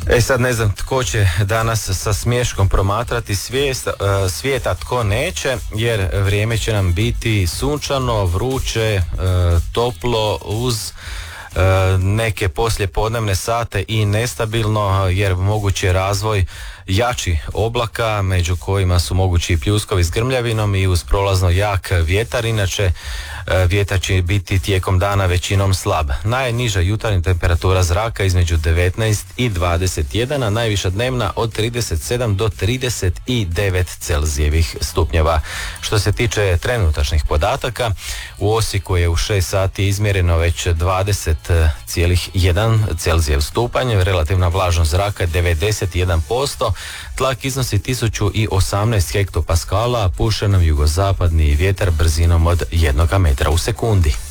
Sad ne znam tko će danas sa smiješkom promatrati svijeta, tko neće, jer vrijeme će nam biti sunčano, vruće, toplo, uz neke poslijepodnevne sate i nestabilno, jer mogući je razvoj jači oblaka, među kojima su mogući i pljuskovi s grmljavinom i uz prolazno jak vjetar. Inače, vjetar će biti tijekom dana većinom slab. Najniža jutarnja temperatura zraka između 19 i 21, a najviša dnevna od 37 do 39 Celzijevih stupnjeva. Što se tiče trenutačnih podataka, u Osijeku je u 6 sati izmjereno već 20,1 Celzijev stupanj, relativna vlažnost zraka je 91%, tlak iznosi 1018 hektopaskala, a puše nam jugozapadni vjetar brzinom od 1 metra u sekundi.